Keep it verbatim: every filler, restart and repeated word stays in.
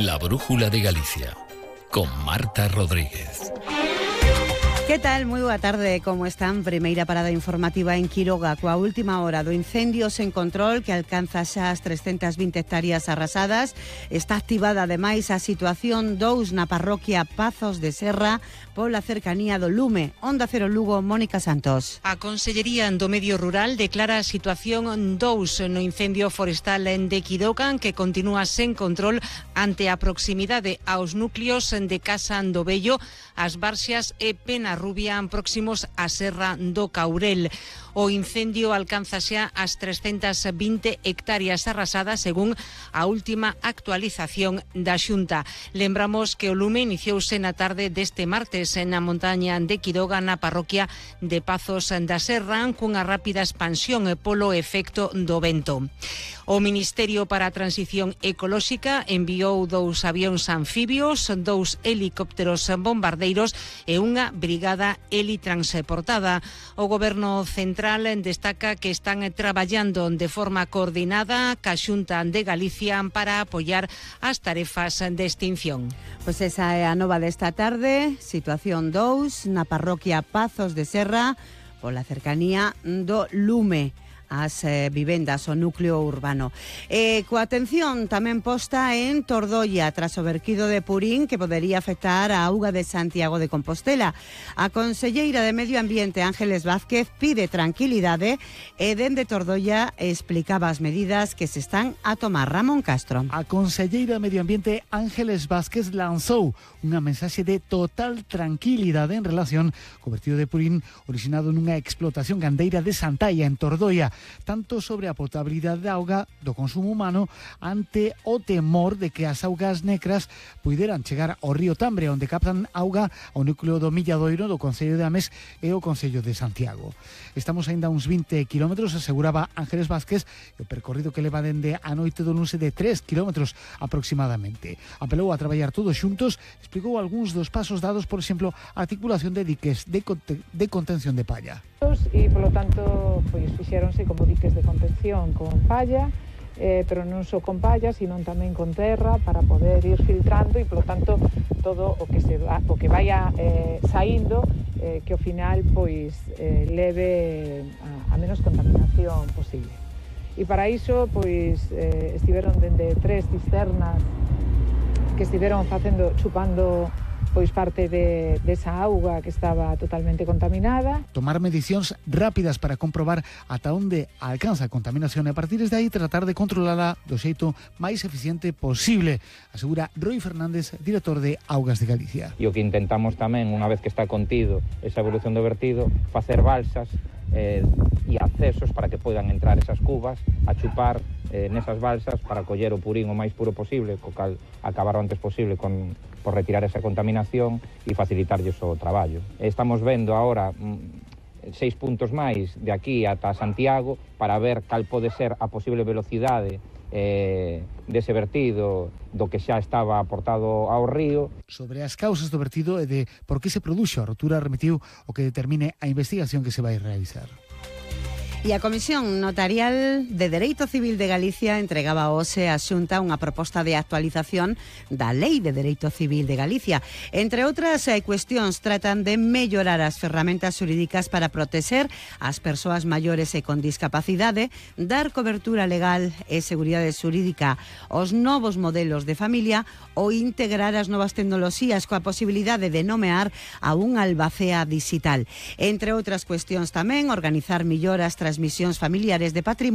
La Brújula de Galicia, con Marta Rodríguez. Que tal? Moi boa tarde, como están? Primeira parada informativa en Quiroga, coa última hora do incendio sen control que alcanza xa as trescentas vinte hectáreas arrasadas. Está activada ademais a situación dous na parroquia Pazos de Serra pola cercanía do lume. Onda Cero Lugo, Mónica Santos. A Consellería do Medio Rural declara a situación dous no incendio forestal de Quiroga, que continúa sen control ante a proximidade aos núcleos de Casa do Vello, as Barxas e Penarrubia próximos á Serra do Caurel. O incendio alcanza xa as trescentas vinte hectáreas arrasadas según a última actualización da Xunta. Lembramos que o lume iniciouse na tarde deste martes na montaña de Quiroga, na parroquia de Pazos da Serra, cunha rápida expansión polo efecto do vento. O Ministerio para a Transición Ecolóxica enviou dous avións anfibios, dous helicópteros bombardeiros e unha brigada helitransportada. O Goberno Central destaca que están traballando de forma coordinada ca Xunta de Galicia para apoiar as tarefas de extinción. Pois esa é a nova desta tarde, situación dous na parroquia Pazos de Serra pola cercanía do lume as eh, vivendas, o núcleo urbano. Eh, coa atención tamén posta en Tordoia tras o verquido de purín que podería afectar a auga de Santiago de Compostela. A conselleira de Medio Ambiente, Ángeles Vázquez, pide tranquilidade e dende Tordoia explicaba as medidas que se están a tomar. Ramón Castro. A conselleira de Medio Ambiente, Ángeles Vázquez, lanzou unha mensaxe de total tranquilidade en relación co vertido de purín originado nunha explotación gandeira de Santaia, en Tordoia, tanto sobre a potabilidade da auga do consumo humano ante o temor de que as augas necras puideran chegar ao río Tambre, onde captan auga ao núcleo do Milladoiro do Concello de Ames e o Concello de Santiago. Estamos aínda uns vinte kilómetros, aseguraba Ángeles Vázquez, e o percorrido que leva dende a noite do luns de tres kilómetros aproximadamente. Apelou a traballar todos xuntos, explicou algúns dos pasos dados, por exemplo, a articulación de diques de, conte- de contención de palla. E, polo tanto, pois, fixéronse como diques de contención con palla, eh, pero non só con palla, sino tamén con terra, para poder ir filtrando e, polo tanto, todo o que se va, o que vaya eh, saindo, eh, que ao final, pois, eh, leve a, a menos contaminación posible. E para iso, pois, eh, estiveron dende tres cisternas que estiveron facendo, chupando pois parte de, desa auga que estaba totalmente contaminada. Tomar medicións rápidas para comprobar ata onde alcanza a contaminación e a partir de aí tratar de controlala do xeito máis eficiente posible, asegura Roi Fernández, director de Augas de Galicia. E o que intentamos tamén, unha vez que está contido esa evolución do vertido, facer balsas eh, e accesos para que poidan entrar esas cubas a chupar eh, nesas balsas para coller o purín o máis puro posible, co cal acabar o antes posible con por retirar esa contaminación e facilitarlles o traballo. Estamos vendo agora mm, seis puntos máis de aquí ata Santiago para ver cal pode ser a posible velocidade eh, dese vertido do que xa estaba aportado ao río. Sobre as causas do vertido e de por que se produxo a rotura remitiu o que determine a investigación que se vai realizar. E a Comisión Notarial de Dereito Civil de Galicia entregaba hoxe á Xunta unha proposta de actualización da Lei de Dereito Civil de Galicia. Entre outras eh, cuestións, tratan de mellorar as ferramentas xurídicas para protexer as persoas maiores e con discapacidade, dar cobertura legal e seguridade xurídica aos novos modelos de familia ou integrar as novas tecnoloxías coa posibilidade de nomear a un albacea digital. Entre outras cuestións tamén, organizar mellor as transmisións familiares de patrimonio